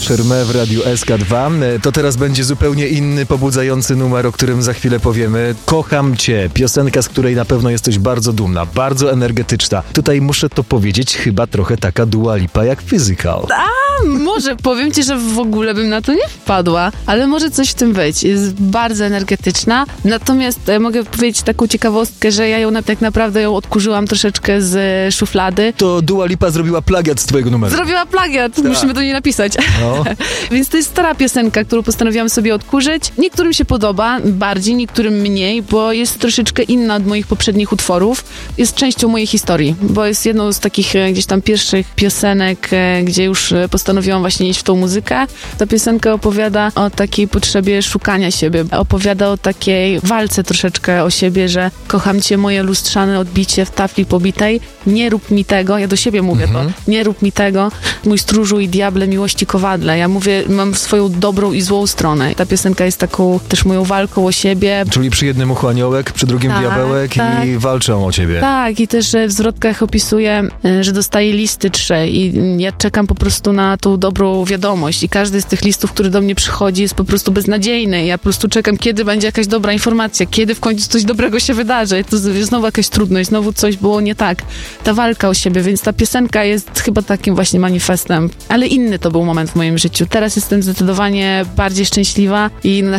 Chermé w Radiu SK2. To teraz będzie zupełnie inny, pobudzający numer, o którym za chwilę powiemy. Kocham Cię. Piosenka, z której na pewno jesteś bardzo dumna, bardzo energetyczna. Tutaj muszę to powiedzieć, chyba trochę taka Dua Lipa jak Physical. Może powiem ci, że w ogóle bym na to nie wpadła, ale może coś w tym być. Jest bardzo energetyczna, natomiast mogę powiedzieć taką ciekawostkę, że ja ją tak naprawdę odkurzyłam troszeczkę z szuflady. To Dua Lipa zrobiła plagiat z twojego numeru. Zrobiła plagiat, musimy do niej napisać. No. Więc to jest stara piosenka, którą postanowiłam sobie odkurzyć. Niektórym się podoba bardziej, niektórym mniej, bo jest troszeczkę inna od moich poprzednich utworów. Jest częścią mojej historii, bo jest jedną z takich gdzieś tam pierwszych piosenek, gdzie już postanowiłam właśnie iść w tą muzykę. Ta piosenka opowiada o takiej potrzebie szukania siebie. Opowiada o takiej walce troszeczkę o siebie, że kocham cię, moje lustrzane odbicie w tafli pobitej. Nie rób mi tego, ja do siebie mówię to. Nie rób mi tego, mój stróżu i diable miłości kowadle. Ja mówię, mam swoją dobrą i złą stronę. Ta piosenka jest taką też moją walką o siebie. Czyli przy jednym uchu aniołek, przy drugim diabełek i walczą o ciebie. Tak, i też w zwrotkach opisuję, że dostaję listy 3 i ja czekam po prostu na tą dobrą wiadomość i każdy z tych listów, który do mnie przychodzi, jest po prostu beznadziejny. Ja po prostu czekam, kiedy będzie jakaś dobra informacja, kiedy w końcu coś dobrego się wydarzy. To znowu jakaś trudność, znowu coś było nie tak. Ta walka o siebie, więc ta piosenka jest chyba takim właśnie manifestem. Ale inny to był moment w moim życiu. Teraz jestem zdecydowanie bardziej szczęśliwa i na